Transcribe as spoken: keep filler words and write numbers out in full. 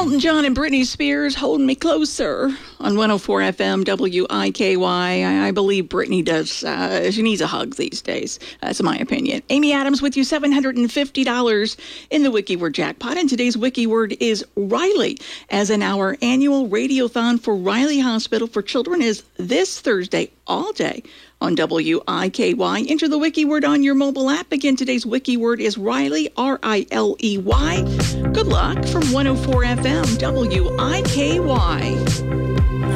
Elton John and Britney Spears, Holding Me Closer on one oh four F M W I K Y. I, I believe Britney does. Uh, she needs a hug these days. That's my opinion. Amy Adams with you, seven hundred fifty dollars in the WikiWord jackpot. And today's WikiWord is Riley, as in our annual radiothon for Riley Hospital for Children is this Thursday all day on W I K Y. Enter the WikiWord on your mobile app. Again, today's WikiWord is Riley, R I L E Y. Good luck from one oh four F M W I K Y.